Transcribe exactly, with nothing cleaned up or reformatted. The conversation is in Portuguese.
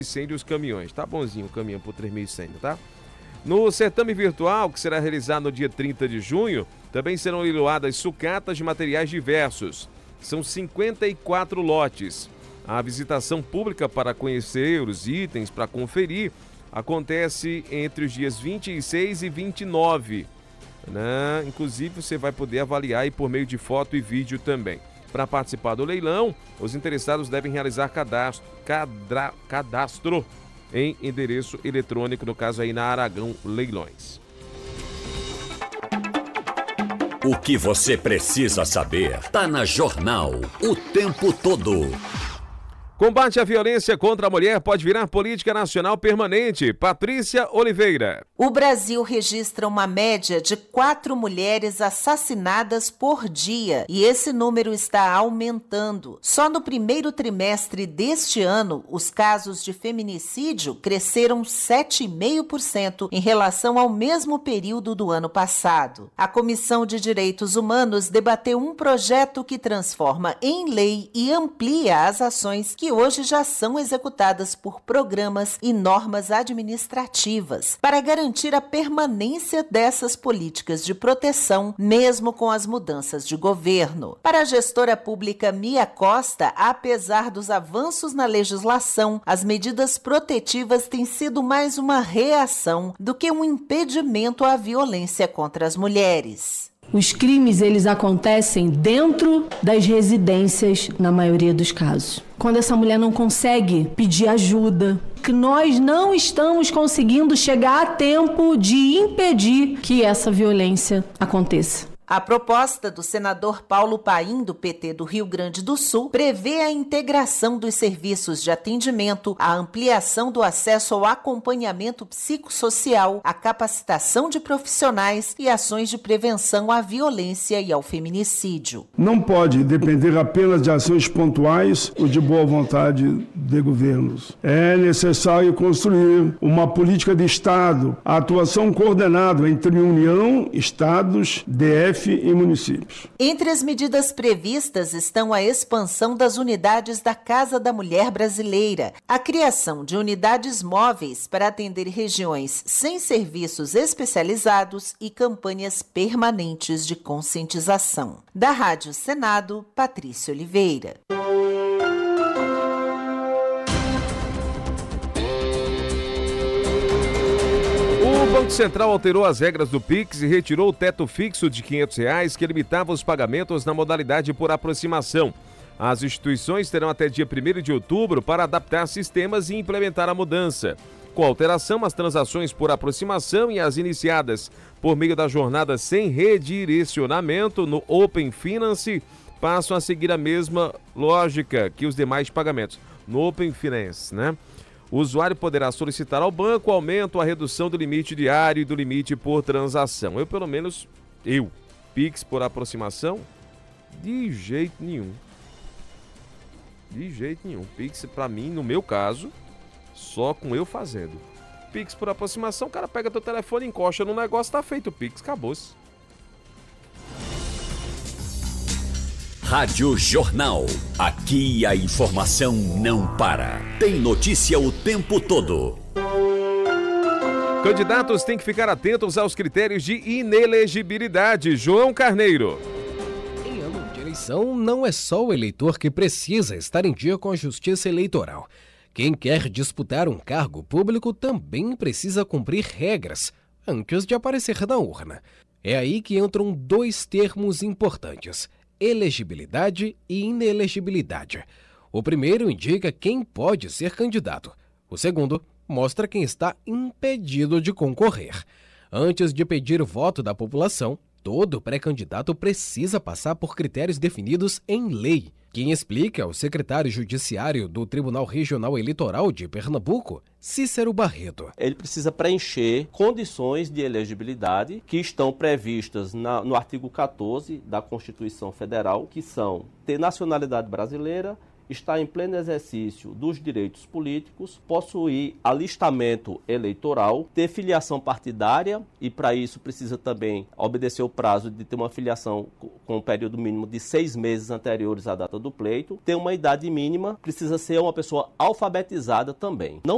cem os caminhões. Tá bonzinho o caminhão por três mil e cem, tá? No certame virtual, que será realizado no dia trinta de junho, também serão leiloadas sucatas de materiais diversos. São cinquenta e quatro lotes. A visitação pública para conhecer os itens, para conferir, acontece entre os dias vinte e seis e vinte e nove. Né? Inclusive, você vai poder avaliar aí por meio de foto e vídeo também. Para participar do leilão, os interessados devem realizar cadastro, cadra, cadastro em endereço eletrônico, no caso aí na Aragão Leilões. O que você precisa saber está na Jornal o tempo todo. Combate à violência contra a mulher pode virar política nacional permanente. Patrícia Oliveira. O Brasil registra uma média de quatro mulheres assassinadas por dia e esse número está aumentando. Só no primeiro trimestre deste ano, os casos de feminicídio cresceram sete vírgula cinco por cento em relação ao mesmo período do ano passado. A Comissão de Direitos Humanos debateu um projeto que transforma em lei e amplia as ações que hoje já são executadas por programas e normas administrativas para garantir a permanência dessas políticas de proteção, mesmo com as mudanças de governo. Para a gestora pública Mia Costa, apesar dos avanços na legislação, as medidas protetivas têm sido mais uma reação do que um impedimento à violência contra as mulheres. Os crimes, eles acontecem dentro das residências, na maioria dos casos. Quando essa mulher não consegue pedir ajuda, que nós não estamos conseguindo chegar a tempo de impedir que essa violência aconteça. A proposta do senador Paulo Paim, do P T do Rio Grande do Sul, prevê a integração dos serviços de atendimento, a ampliação do acesso ao acompanhamento psicossocial, a capacitação de profissionais e ações de prevenção à violência e ao feminicídio. Não pode depender apenas de ações pontuais ou de boa vontade de governos. É necessário construir uma política de Estado, a atuação coordenada entre União, Estados, D F e municípios. Entre as medidas previstas estão a expansão das unidades da Casa da Mulher Brasileira, a criação de unidades móveis para atender regiões sem serviços especializados e campanhas permanentes de conscientização. Da Rádio Senado, Patrícia Oliveira. O Banco Central alterou as regras do Pix e retirou o teto fixo de quinhentos reais que limitava os pagamentos na modalidade por aproximação. As instituições terão até dia primeiro de outubro para adaptar sistemas e implementar a mudança. Com a alteração, as transações por aproximação e as iniciadas por meio da jornada sem redirecionamento no Open Finance passam a seguir a mesma lógica que os demais pagamentos. No Open Finance, né? O usuário poderá solicitar ao banco o aumento ou a redução do limite diário e do limite por transação. Eu, pelo menos, eu, Pix por aproximação, de jeito nenhum. De jeito nenhum. Pix, pra mim, no meu caso, só com eu fazendo. Pix por aproximação, o cara pega teu telefone, encosta no negócio, tá feito o Pix, acabou-se. Rádio Jornal. Aqui a informação não para. Tem notícia o tempo todo. Candidatos têm que ficar atentos aos critérios de inelegibilidade. João Carneiro. Em ano de eleição, não é só o eleitor que precisa estar em dia com a justiça eleitoral. Quem quer disputar um cargo público também precisa cumprir regras antes de aparecer na urna. É aí que entram dois termos importantes: elegibilidade e inelegibilidade. O primeiro indica quem pode ser candidato. O segundo mostra quem está impedido de concorrer. Antes de pedir o voto da população, todo pré-candidato precisa passar por critérios definidos em lei. Quem explica é o secretário judiciário do Tribunal Regional Eleitoral de Pernambuco, Cícero Barreto. Ele precisa preencher condições de elegibilidade que estão previstas na, no artigo quatorze da Constituição Federal, que são ter nacionalidade brasileira, estar em pleno exercício dos direitos políticos, possuir alistamento eleitoral, ter filiação partidária e, para isso, precisa também obedecer o prazo de ter uma filiação com um período mínimo de seis meses anteriores à data do pleito, ter uma idade mínima, precisa ser uma pessoa alfabetizada também. Não